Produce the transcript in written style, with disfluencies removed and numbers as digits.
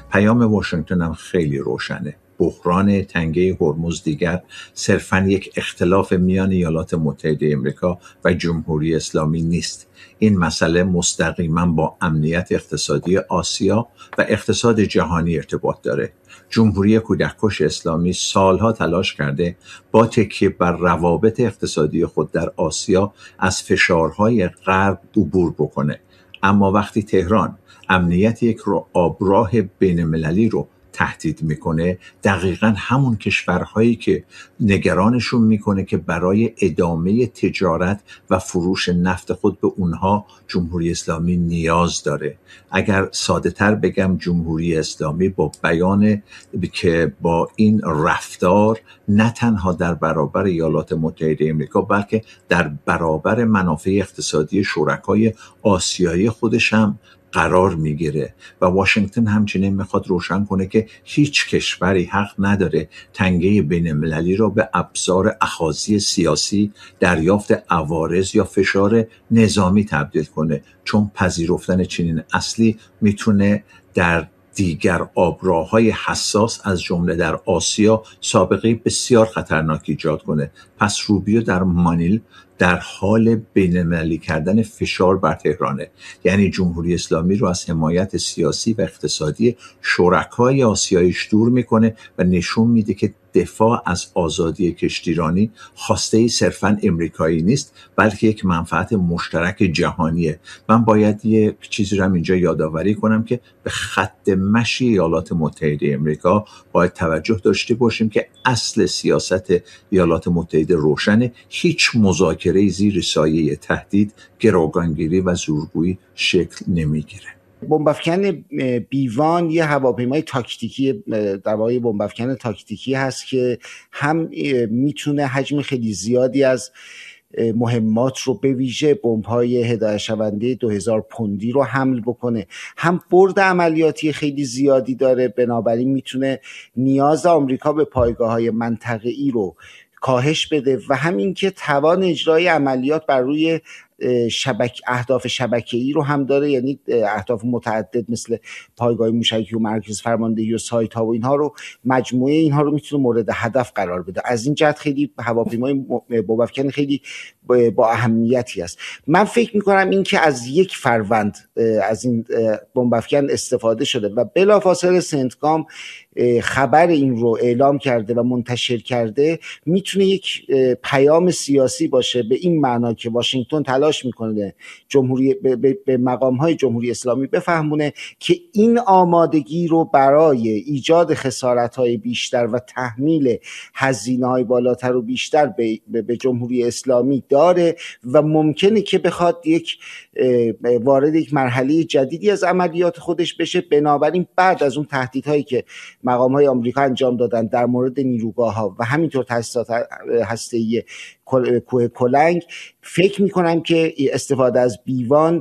پیام واشنگتن هم خیلی روشنه. بحران تنگه هرمز دیگر صرفاً یک اختلاف میان ایالات متحده آمریکا و جمهوری اسلامی نیست. این مسئله مستقیما با امنیت اقتصادی آسیا و اقتصاد جهانی ارتباط داره. جمهوری کودککش اسلامی سالها تلاش کرده با تکیه بر روابط اقتصادی خود در آسیا از فشارهای غرب عبور بکنه. اما وقتی تهران امنیت یک آبراه بین‌المللی رو تهدید میکنه، دقیقاً همون کشورهایی که نگرانشون میکنه که برای ادامه تجارت و فروش نفت خود به اونها جمهوری اسلامی نیاز داره. اگر ساده تر بگم، جمهوری اسلامی با بیان که با این رفتار نه تنها در برابر ایالات متحده آمریکا بلکه در برابر منافع اقتصادی شرکای آسیایی خودش هم قرار میگیره و واشنگتن همچنین میخواد روشن کنه که هیچ کشوری حق نداره تنگه بین المللی را به ابزار اخاذی سیاسی، دریافت عوارض یا فشار نظامی تبدیل کنه، چون پذیرفتن چنین اصلی میتونه در دیگر آبراه‌های حساس از جمله در آسیا سابقه بسیار خطرناک ایجاد کنه. پس روبیو در مانیل در حال بین‌المللی کردن فشار بر تهرانه، یعنی جمهوری اسلامی رو از حمایت سیاسی و اقتصادی شرکای آسیاییش دور میکنه و نشون میده که دفاع از آزادی کشتیرانی خواسته‌ای صرفاً امریکایی نیست، بلکه یک منفعت مشترک جهانیه. من باید یک چیزی رو هم اینجا یادآوری کنم که به خط مشی ایالات متحده امریکا باید توجه داشته باشیم که اصل سیاست ایالات متحده روشنه: هیچ مذاکره زیر سایه تهدید، گروگانگیری و زورگویی شکل نمیگیره. بمب‌افکن بیوان یه هواپیمای تاکتیکی، در واقع بمب‌افکن تاکتیکی هست که هم میتونه حجم خیلی زیادی از مهمات رو به ویژه بمب‌های هدایت شونده 2000 پوندی رو حمل بکنه، هم برد عملیاتی خیلی زیادی داره، بنابراین میتونه نیاز آمریکا به پایگاه‌های منطقه‌ای رو کاهش بده و همین که توان اجرای عملیات بر روی اهداف شبکه‌ای رو هم داره، یعنی اهداف متعدد مثل پایگاه موشکی و مرکز فرماندهی و سایت ها و اینها رو، مجموعه اینها رو میتونه مورد هدف قرار بده. از این جهت خیلی هواپیمای بمب‌افکن خیلی با اهمیتی است. من فکر میکنم این که از 1 فروند از این بمب‌افکن استفاده شده و بلافاصله سنتکام خبر این رو اعلام کرده و منتشر کرده، میتونه یک پیام سیاسی باشه به این معنا که واشنگتن تلاش میکنه به مقام‌های جمهوری اسلامی بفهمونه که این آمادگی رو برای ایجاد خسارت‌های بیشتر و تحمیل هزینه‌های بالاتر و بیشتر به جمهوری اسلامی داره و ممکنه که بخواد وارد یک مرحله جدیدی از عملیات خودش بشه. بنابراین بعد از اون تهدیدهایی که مقام‌های آمریکا انجام دادن در مورد نیروگاه‌ها و همینطور تأسیسات هسته‌ای کوه کلنگ، فکر می‌کنم که استفاده از بیوان